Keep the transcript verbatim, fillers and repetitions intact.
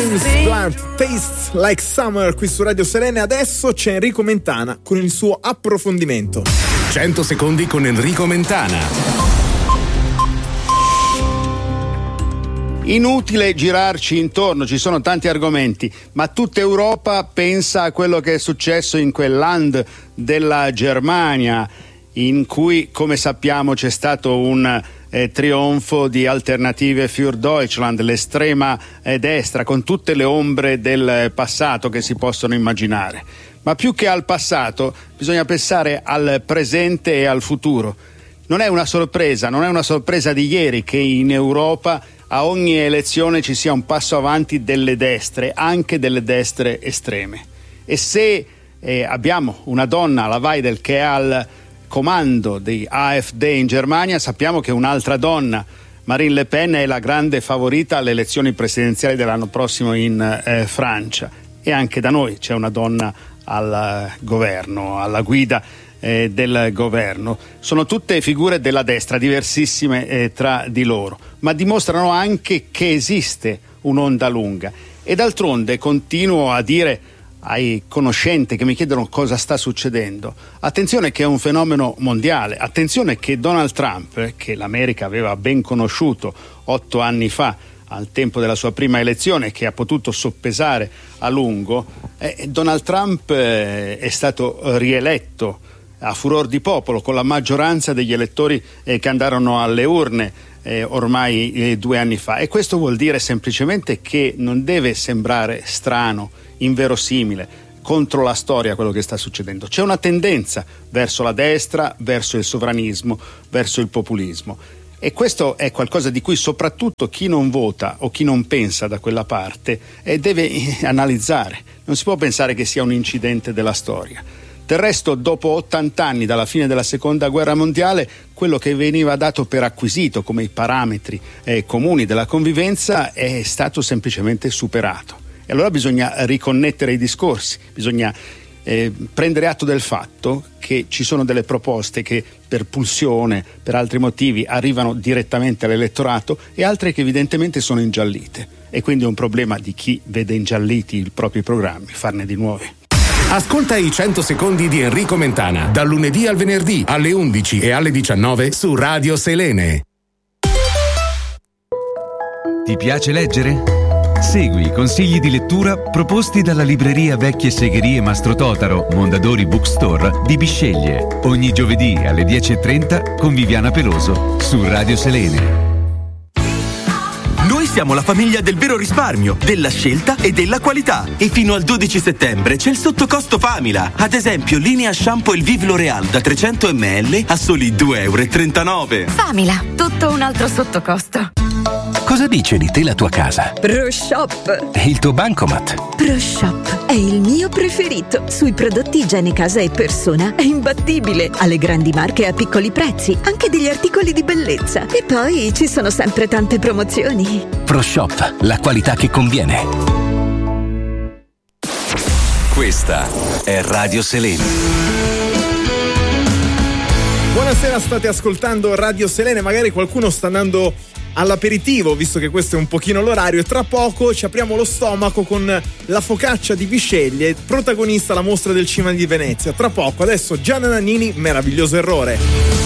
James Blunt, Tastes Like Summer, qui su Radio Selene. Adesso c'è Enrico Mentana con il suo approfondimento. cento secondi con Enrico Mentana. Inutile girarci intorno, ci sono tanti argomenti, ma tutta Europa pensa a quello che è successo in quel land della Germania, in cui, come sappiamo, c'è stato un eh, trionfo di Alternative für Deutschland, l'estrema eh, destra, con tutte le ombre del passato che si possono immaginare. Ma più che al passato bisogna pensare al presente e al futuro. Non è una sorpresa, non è una sorpresa di ieri che in Europa a ogni elezione ci sia un passo avanti delle destre, anche delle destre estreme. E se eh, abbiamo una donna, la Weidel, che è al comando di AfD in Germania, sappiamo che un'altra donna, Marine Le Pen, è la grande favorita alle elezioni presidenziali dell'anno prossimo in eh, Francia. E anche da noi c'è una donna al governo, alla guida eh, del governo. Sono tutte figure della destra, diversissime eh, tra di loro, ma dimostrano anche che esiste un'onda lunga. E d'altronde continuo a dire ai conoscenti che mi chiedono cosa sta succedendo: attenzione che è un fenomeno mondiale, attenzione che Donald Trump, che l'America aveva ben conosciuto otto anni fa al tempo della sua prima elezione, che ha potuto soppesare a lungo, eh, Donald Trump eh, è stato rieletto a furor di popolo con la maggioranza degli elettori eh, che andarono alle urne eh, ormai eh, due anni fa, e questo vuol dire semplicemente che non deve sembrare strano, inverosimile, contro la storia quello che sta succedendo. C'è una tendenza verso la destra, verso il sovranismo, verso il populismo, e questo è qualcosa di cui soprattutto chi non vota o chi non pensa da quella parte eh, deve analizzare. Non si può pensare che sia un incidente della storia. Del resto, dopo ottanta anni dalla fine della seconda guerra mondiale, quello che veniva dato per acquisito come i parametri eh, comuni della convivenza è stato semplicemente superato. E allora bisogna riconnettere i discorsi, bisogna eh, prendere atto del fatto che ci sono delle proposte che per pulsione, per altri motivi, arrivano direttamente all'elettorato e altre che evidentemente sono ingiallite. E quindi è un problema di chi vede ingialliti i propri programmi, farne di nuovi. Ascolta i cento secondi di Enrico Mentana, dal lunedì al venerdì alle undici e alle diciannove su Radio Selene. Ti piace leggere? Segui i consigli di lettura proposti dalla libreria Vecchie Segherie Mastro Totaro, Mondadori Bookstore di Bisceglie. Ogni giovedì alle dieci e trenta con Viviana Peloso su Radio Selene. Noi siamo la famiglia del vero risparmio, della scelta e della qualità. E fino al dodici settembre c'è il sottocosto Famila. Ad esempio, linea shampoo il Vive L'Oréal da trecento millilitri a soli due e trentanove euro. Famila, tutto un altro sottocosto. Cosa dice di te la tua casa? ProShop. E il tuo bancomat? ProShop è il mio preferito. Sui prodotti igiene casa e persona è imbattibile. Alle grandi marche a piccoli prezzi, anche degli articoli di bellezza. E poi ci sono sempre tante promozioni. ProShop, la qualità che conviene. Questa è Radio Selene. Buonasera, state ascoltando Radio Selene. Magari qualcuno sta andando all'aperitivo, visto che questo è un pochino l'orario, e tra poco ci apriamo lo stomaco con la focaccia di Bisceglie, protagonista alla Mostra del Cinema di Venezia. Tra poco, adesso Gianna Nannini, Meraviglioso errore.